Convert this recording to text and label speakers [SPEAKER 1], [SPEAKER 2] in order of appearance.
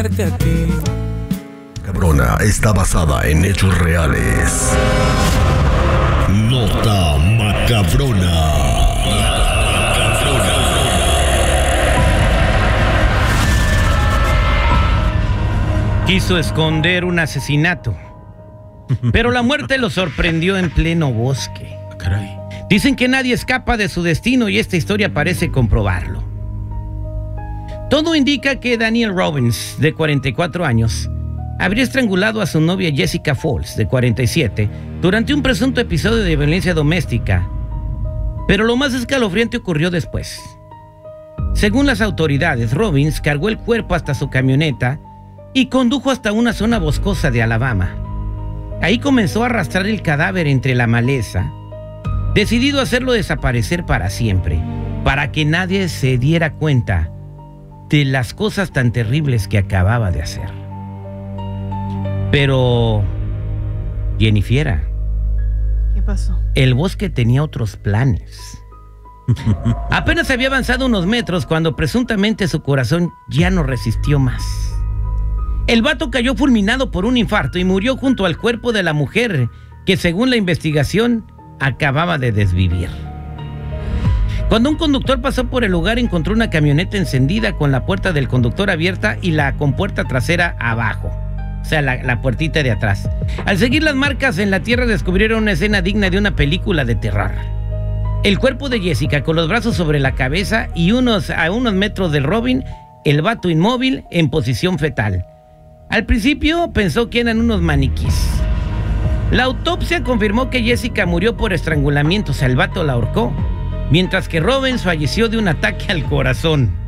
[SPEAKER 1] tenerte a ti.
[SPEAKER 2] Cabrona está basada en hechos reales. Nota macabrona.
[SPEAKER 3] Quiso esconder un asesinato, pero la muerte lo sorprendió en pleno bosque.
[SPEAKER 1] Caray.
[SPEAKER 3] Dicen que nadie escapa de su destino y esta historia parece comprobarlo. Todo indica que Daniel Robbins, de 44 años, habría estrangulado a su novia Jessica Falls, de 47, durante un presunto episodio de violencia doméstica. Pero lo más escalofriante ocurrió después. Según las autoridades, Robbins cargó el cuerpo hasta su camioneta y condujo hasta una zona boscosa de Alabama. Ahí comenzó a arrastrar el cadáver entre la maleza, decidido a hacerlo desaparecer para siempre, para que nadie se diera cuenta de las cosas tan terribles que acababa de hacer. Pero, Jennifer,
[SPEAKER 4] ¿qué pasó?
[SPEAKER 3] El bosque tenía otros planes. Apenas había avanzado unos metros cuando presuntamente su corazón ya no resistió más. El vato cayó fulminado por un infarto y murió junto al cuerpo de la mujer que, según la investigación, acababa de desvivir. Cuando un conductor pasó por el lugar, encontró una camioneta encendida con la puerta del conductor abierta y la compuerta trasera abajo. O sea, la puertita de atrás. Al seguir las marcas en la tierra, descubrieron una escena digna de una película de terror. El cuerpo de Jessica con los brazos sobre la cabeza y a unos metros de Robin, el vato inmóvil en posición fetal. Al principio pensó que eran unos maniquís. La autopsia confirmó que Jessica murió por estrangulamiento, o sea, el vato la ahorcó, mientras que Robbins falleció de un ataque al corazón.